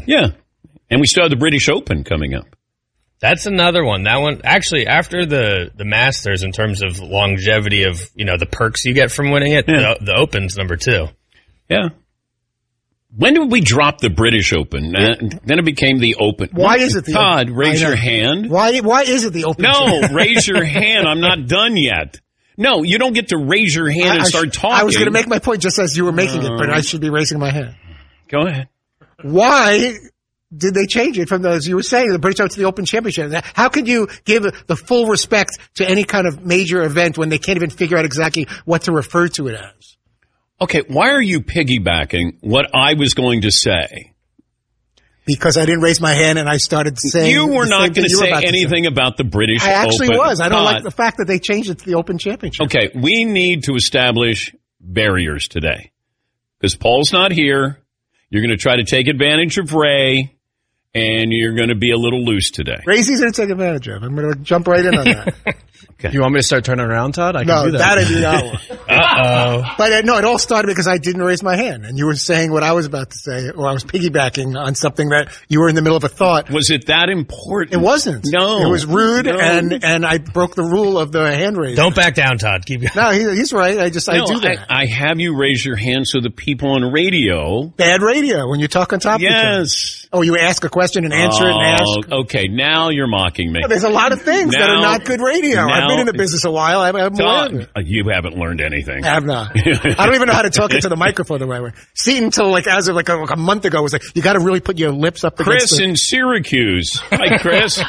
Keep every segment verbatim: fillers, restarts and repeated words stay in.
Open. Yeah. And we still have the British Open coming up. That's another one. That one, actually, after the, the Masters, in terms of longevity of, you know, the perks you get from winning it, yeah. the, the Open's number two. Yeah. When did we drop the British Open? Uh, then it became the Open. Why is it the Todd, Open? raise your hand. Why Why is it the Open? No, raise your hand. I'm not done yet. No, you don't get to raise your hand I, and start I sh- talking. I was going to make my point just as you were making uh, it, but I should be raising my hand. Go ahead. Why did they change it from the, as you were saying, the British Open to the Open Championship? How could you give the full respect to any kind of major event when they can't even figure out exactly what to refer to it as? Okay, why are you piggybacking what I was going to say? Because I didn't raise my hand and I started saying you were not going to say anything say. about the British Open. I actually Open. was. I don't Todd. like the fact that they changed it to the Open Championship. Okay, we need to establish barriers today. Because Paul's not here. You're going to try to take advantage of Ray, and you're going to be a little loose today. Ray's easy to take advantage of. I'm going to jump right in on that. Okay. You want me to start turning around, Todd? I no, can do that. that I do not. Uh-oh. But uh, no, it all started because I didn't raise my hand, and you were saying what I was about to say, or I was piggybacking on something that you were in the middle of a thought. Was it that important? It wasn't. No. It was rude, no. and and I broke the rule of the hand raising. Don't back down, Todd. Keep going. No, he, he's right. I just, no, I do that. I, I have you raise your hand so the people on radio. Bad radio when you talk on top yes. of each other. Oh, you ask a question and answer oh, it and ask. Okay, now you're mocking me. Well, there's a lot of things now, that are not good radio. Now, I've been in the business a while. I, I'm aware of it. You haven't learned anything. I have not. I don't even know how to talk into the microphone the right way. See, until like as of like a, like a month ago, was like you got to really put your lips up. Chris the- in Syracuse. Hi, Chris.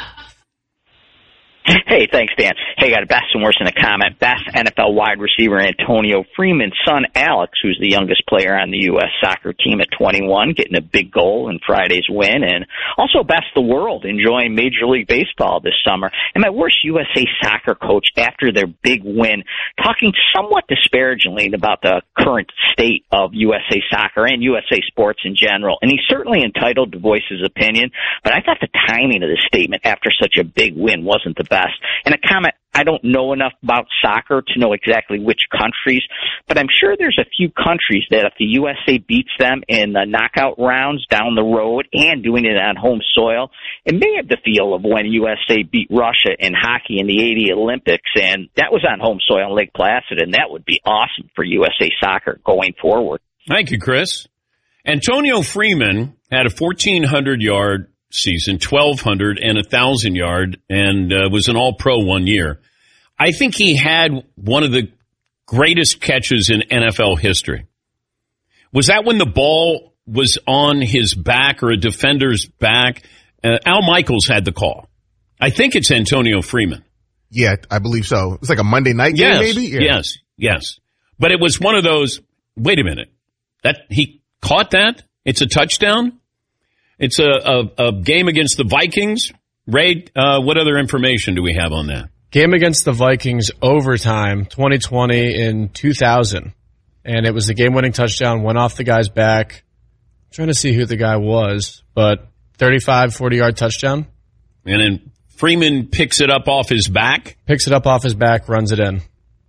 Hey, thanks, Dan. Hey, got a best and worst in the comment. Best N F L wide receiver Antonio Freeman's son, Alex, who's the youngest player on the U S soccer team at twenty-one, getting a big goal in Friday's win. And also best the world, enjoying Major League Baseball this summer. And my worst U S A soccer coach after their big win, talking somewhat disparagingly about the current state of U S A soccer and U S A sports in general. And he's certainly entitled to voice his opinion, but I thought the timing of the statement after such a big win wasn't the best. And a comment, I don't know enough about soccer to know exactly which countries, but I'm sure there's a few countries that if the U S A beats them in the knockout rounds down the road and doing it on home soil, it may have the feel of when U S A beat Russia in hockey in the eighty Olympics, and that was on home soil in Lake Placid, and that would be awesome for U S A soccer going forward. Thank you, Chris. Antonio Freeman had a fourteen hundred yard season, twelve hundred and one thousand yard, and uh, was an all-pro one year. I think he had one of the greatest catches in N F L history. Was that when the ball was on his back or a defender's back? Uh, Al Michaels had the call. I think it's Antonio Freeman. Yeah, I believe so. It's like a Monday night yes, game, maybe? Yeah. Yes, yes. But it was one of those, wait a minute, that he caught that? It's a touchdown? It's a, a, a game against the Vikings. Ray, uh, what other information do we have on that? Game against the Vikings, overtime, twenty twenty in two thousand. And it was the game-winning touchdown, went off the guy's back. I'm trying to see who the guy was, but thirty-five, forty-yard touchdown. And then Freeman picks it up off his back. Picks it up off his back, runs it in.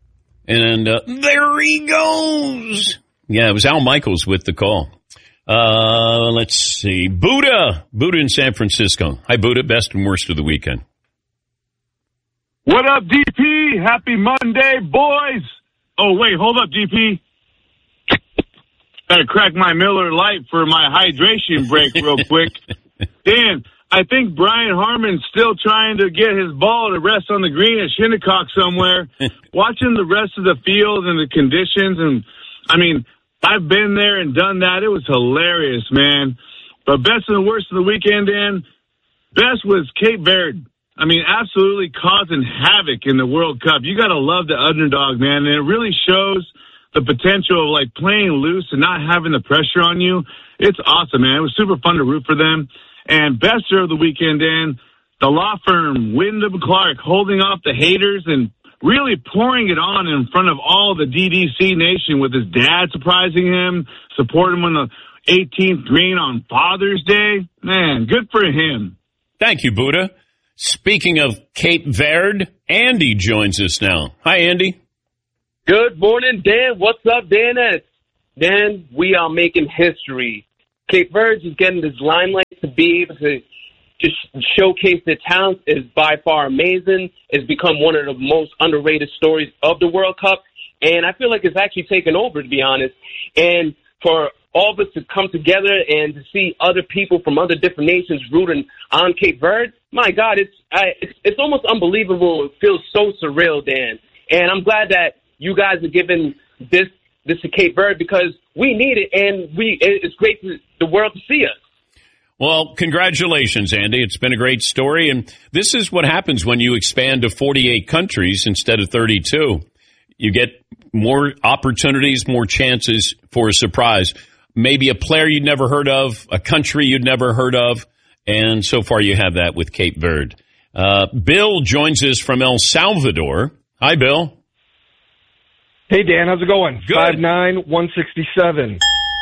And uh, there he goes. Yeah, it was Al Michaels with the call. Uh, let's see. Buddha. Buddha in San Francisco. Hi, Buddha. Best and worst of the weekend. What up, D P? Happy Monday, boys. Oh, wait, hold up, D P. Gotta crack my Miller Lite for my hydration break real quick. Dan, I think Brian Harmon's still trying to get his ball to rest on the green at Shinnecock somewhere. Watching the rest of the field and the conditions, and, I mean, I've been there and done that. It was hilarious, man. But best and the worst of the weekend, Dan, best was Cape Verde. I mean, absolutely causing havoc in the World Cup. You got to love the underdog, man. And it really shows the potential of, like, playing loose and not having the pressure on you. It's awesome, man. It was super fun to root for them. And best of the weekend, Dan, the law firm, Wyndham Clark, holding off the haters and really pouring it on in front of all the D D C nation with his dad surprising him, supporting him on the eighteenth green on Father's Day. Man, good for him. Thank you, Buddha. Speaking of Cape Verde, Andy joins us now. Hi, Andy. Good morning, Dan. What's up, Dan? Dan, we are making history. Cape Verde is getting this limelight to be able to just showcase their talent is by far amazing. It's become one of the most underrated stories of the World Cup. And I feel like it's actually taken over, to be honest. And for all of us to come together and to see other people from other different nations rooting on Cape Verde, my God, it's I, it's, it's almost unbelievable. It feels so surreal, Dan. And I'm glad that you guys are giving this this to Cape Verde because we need it, and we it's great for the world to see us. Well, congratulations, Andy. It's been a great story, and this is what happens when you expand to forty-eight countries instead of thirty-two. You get more opportunities, more chances for a surprise. Maybe a player you'd never heard of, a country you'd never heard of, and so far you have that with Cape Verde. Uh, Bill joins us from El Salvador. Hi, Bill. Hey, Dan. How's it going? Good. five nine, one sixty-seven.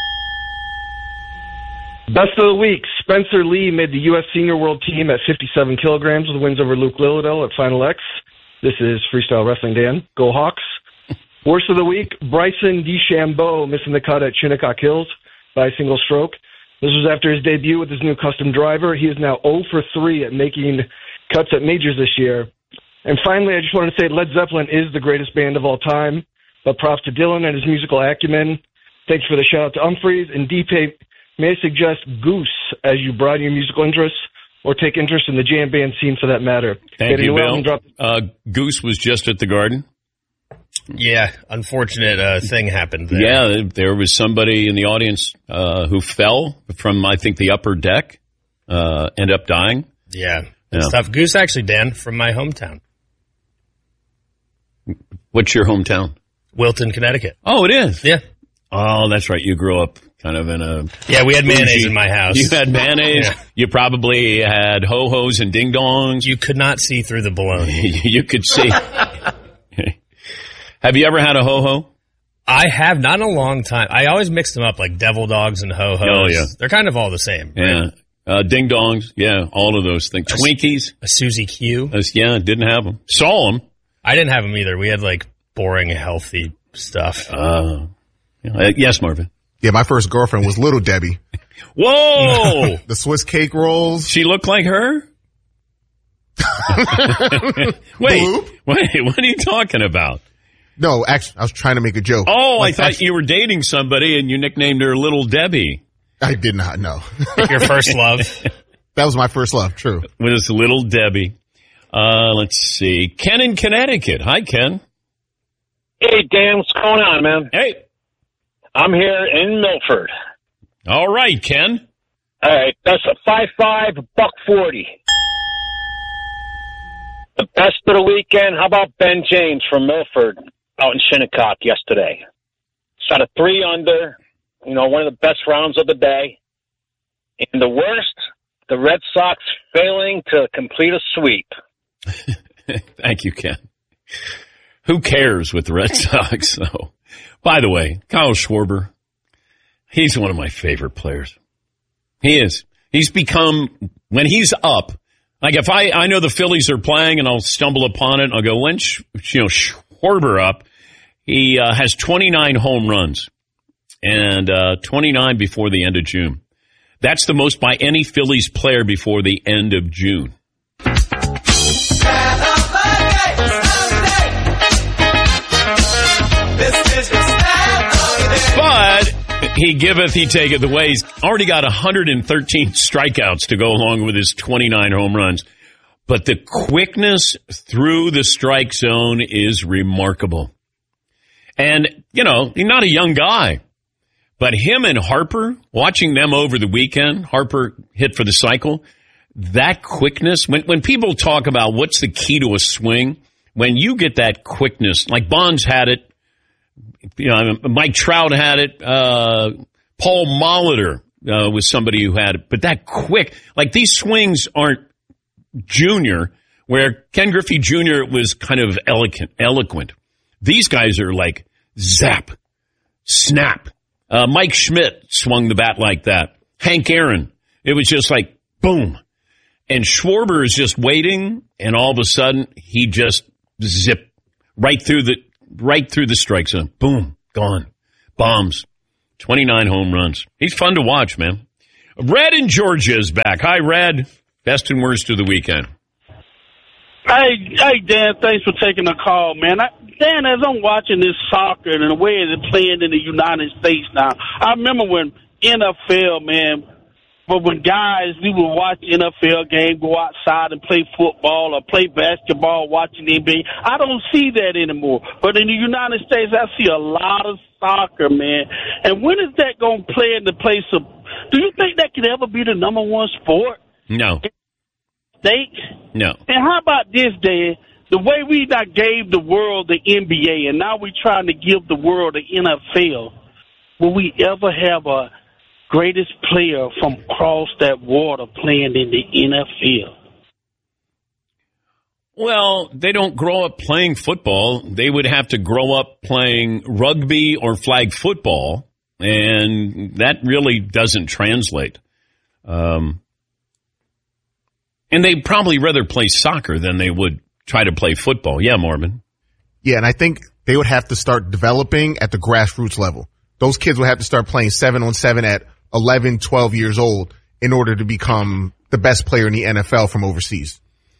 Best of the week, Spencer Lee made the U S Senior World Team at fifty-seven kilograms with wins over Luke Lilladell at Final X. This is Freestyle Wrestling Dan. Go Hawks. Worst of the week, Bryson DeChambeau missing the cut at Shinnecock Hills by a single stroke. This was after his debut with his new custom driver. He is now zero for three at making cuts at majors this year. And finally, I just wanted to say Led Zeppelin is the greatest band of all time, but props to Dylan and his musical acumen. Thanks for the shout-out to Humphreys. And D-Pay, may I suggest Goose as you broaden your musical interests or take interest in the jam band scene for that matter. Thank you, Bill. Drop- uh, Goose was just at the Garden. Yeah, unfortunate uh, thing happened there. Yeah, there was somebody in the audience uh, who fell from, I think, the upper deck, uh, ended up dying. Yeah, it's yeah. tough. Goose, actually, Dan, from my hometown. What's your hometown? Wilton, Connecticut. Oh, it is? Yeah. Oh, that's right. You grew up kind of in a... Yeah, we had mayonnaise in my house. You had mayonnaise. Yeah. You probably had ho-hos and ding-dongs. You could not see through the bologna. You could see... Have you ever had a ho-ho? I have, not in a long time. I always mix them up like devil dogs and ho-hos. Oh, yeah. They're kind of all the same. Right? Yeah. Uh, ding-dongs, yeah, all of those things. A, Twinkies. A Suzy Q. Uh, yeah, didn't have them. Saw them. I didn't have them either. We had like boring, healthy stuff. Uh, uh, yes, Marvin. Yeah, my first girlfriend was Little Debbie. Whoa! The Swiss cake rolls. She looked like her? wait, Blue? wait, what are you talking about? No, actually, I was trying to make a joke. Oh, like, I thought actually, you were dating somebody and you nicknamed her Little Debbie. I did not know. Your first love? That was my first love, true. Was Little Debbie. Uh, let's see. Ken in Connecticut. Hi, Ken. Hey, Dan, what's going on, man? Hey. I'm here in Milford. All right, Ken. All right, that's a five five, buck forty. The best of the weekend, how about Ben James from Milford out in Shinnecock yesterday? Shot a three under, you know, one of the best rounds of the day. And the worst, the Red Sox failing to complete a sweep. Thank you, Ken. Who cares with the Red Sox, though? By the way, Kyle Schwarber, he's one of my favorite players. He is. He's become, when he's up, like if I, I know the Phillies are playing and I'll stumble upon it and I'll go, when's, you know, Schwarber up? He uh, has twenty-nine home runs and uh, twenty-nine before the end of June. That's the most by any Phillies player before the end of June. But he giveth, he taketh away. He's already got one hundred thirteen strikeouts to go along with his twenty-nine home runs. But the quickness through the strike zone is remarkable. And, you know, he's not a young guy. But him and Harper, watching them over the weekend, Harper hit for the cycle, that quickness, when, when people talk about what's the key to a swing, when you get that quickness, like Bonds had it, you know, Mike Trout had it, uh, Paul Molitor uh, was somebody who had it, but that quick, like these swings aren't junior, where Ken Griffey Junior was kind of eloquent, eloquent. These guys are like zap, snap. Uh, Mike Schmidt swung the bat like that. Hank Aaron, it was just like boom. And Schwarber is just waiting, and all of a sudden he just zipped right through the right through the strike zone. Boom, gone. Bombs. twenty-nine home runs. He's fun to watch, man. Red in Georgia is back. Hi, Red. Best and worst of the weekend. Hey, hey, Dan, thanks for taking the call, man. I, Dan, as I'm watching this soccer and the way it's playing in the United States now, I remember when N F L, man, but when guys, we would watch N F L game, go outside and play football or play basketball, watching the N B A. I don't see that anymore. But in the United States, I see a lot of soccer, man. And when is that going to play in the place of, do you think that could ever be the number one sport? No. States? No. And how about this, Dan? The way we not gave the world the N B A, and now we're trying to give the world the N F L, will we ever have a greatest player from across that water playing in the N F L? Well, they don't grow up playing football. They would have to grow up playing rugby or flag football, and that really doesn't translate. Um, and they'd probably rather play soccer than they would try to play football. Yeah, Marvin. Yeah, and I think they would have to start developing at the grassroots level. Those kids would have to start playing seven on seven at eleven, twelve years old in order to become the best player in the N F L from overseas.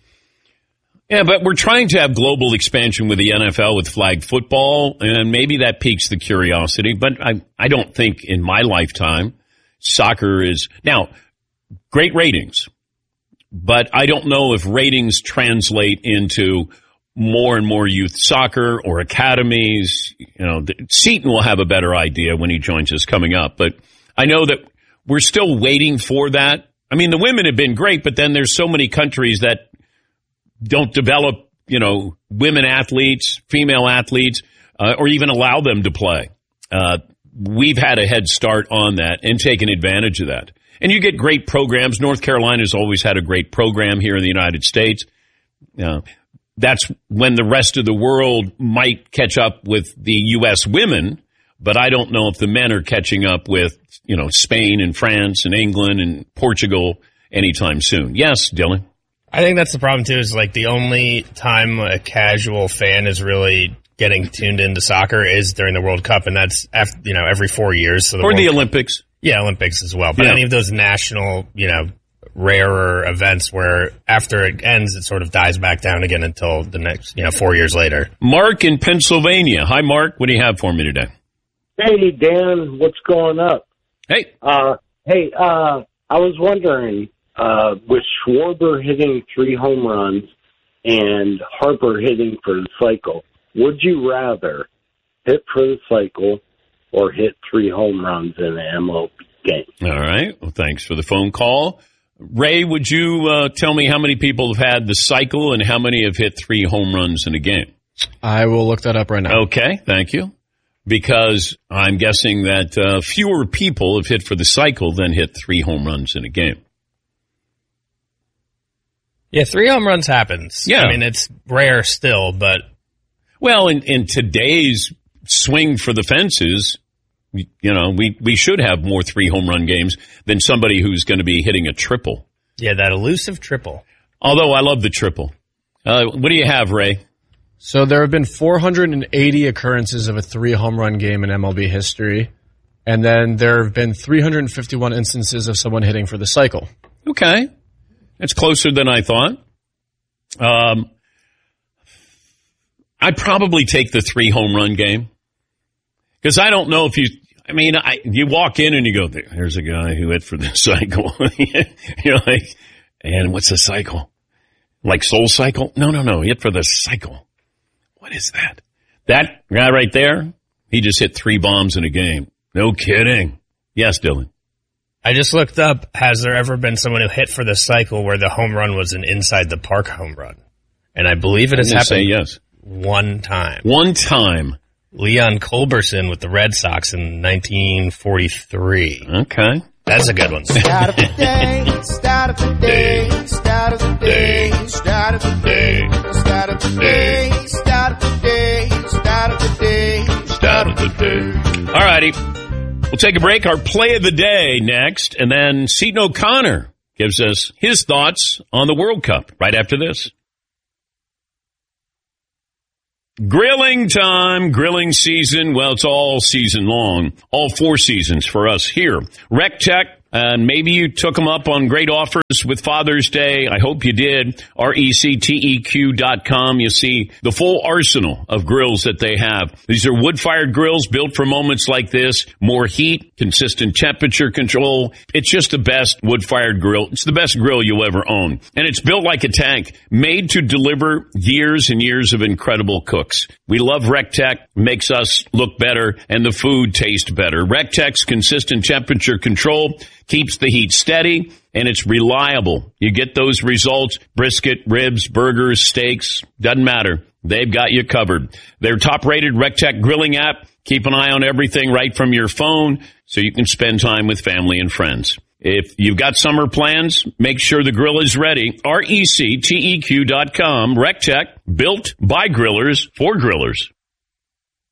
Yeah, but we're trying to have global expansion with the N F L with flag football, and maybe that piques the curiosity. But I, I don't think in my lifetime soccer is now great ratings. But I don't know if ratings translate into more and more youth soccer or academies. You know, Seton will have a better idea when he joins us coming up. But I know that we're still waiting for that. I mean, the women have been great, but then there's so many countries that don't develop, you know, women athletes, female athletes, uh, or even allow them to play. Uh, we've had a head start on that and taken advantage of that. And you get great programs. North Carolina's always had a great program here in the United States. Uh, that's when the rest of the world might catch up with the U S women, but I don't know if the men are catching up with, you know, Spain and France and England and Portugal anytime soon. Yes, Dylan? I think that's the problem, too, is like the only time a casual fan is really getting tuned into soccer is during the World Cup, and that's, after, you know, every four years. So the or World the Cup, Olympics. Yeah, Olympics as well. But Yeah. any of those national, you know, rarer events where after it ends, it sort of dies back down again until the next, you know, four years later. Mark in Pennsylvania. Hi, Mark. What do you have for me today? Hey, Dan, what's going up? Hey. Uh, hey, uh, I was wondering, uh, with Schwarber hitting three home runs and Harper hitting for the cycle, would you rather hit for the cycle or hit three home runs in an M L B game? All right. Well, thanks for the phone call. Ray, would you uh, tell me how many people have had the cycle and how many have hit three home runs in a game? I will look that up right now. Okay, thank you. Because I'm guessing that uh, fewer people have hit for the cycle than hit three home runs in a game. Yeah, three home runs happens. Yeah. I mean, it's rare still, but... Well, in, in today's swing for the fences, you know, we, we should have more three home run games than somebody who's going to be hitting a triple. Yeah, that elusive triple. Although I love the triple. Uh, what do you have, Ray? So there have been four hundred eighty occurrences of a three home run game in M L B history. And then there have been three hundred fifty-one instances of someone hitting for the cycle. Okay. That's closer than I thought. Um, I'd probably take the three home run game. Because I don't know if you, I mean, I, you walk in and you go, there's a guy who hit for the cycle. You're like, and what's the cycle? Like Soul Cycle? No, no, no. He hit for the cycle. What is that? That guy right there, he just hit three bombs in a game. No kidding. Yes, Dylan. I just looked up, has there ever been someone who hit for the cycle where the home run was an inside the park home run? And I believe it has I'm gonna happened say yes. one time. One time. Leon Culberson with the Red Sox in nineteen forty-three. Okay. That's a good one. Start of the day, start of the day, start of the day, start of the day, start of the day, start of the day, start of the day, Start of the day. All righty. We'll take a break. Our play of the day next, and then Seton O'Connor gives us his thoughts on the World Cup right after this. Grilling time, grilling season. Well, it's all season long, all four seasons for us here. RecTech, And maybe you took them up on great offers with Father's Day. I hope you did. R E C T E Q dot com. You see the full arsenal of grills that they have. These are wood-fired grills built for moments like this. More heat, consistent temperature control. It's just the best wood-fired grill. It's the best grill you'll ever own. And it's built like a tank, made to deliver years and years of incredible cooks. We love RecTech. Makes us look better and the food taste better. RecTech's consistent temperature control keeps the heat steady, and it's reliable. You get those results, brisket, ribs, burgers, steaks, doesn't matter. They've got you covered. Their top-rated RecTech grilling app, keep an eye on everything right from your phone so you can spend time with family and friends. If you've got summer plans, make sure the grill is ready. R E C T E Q dot com, RecTech, built by grillers for grillers.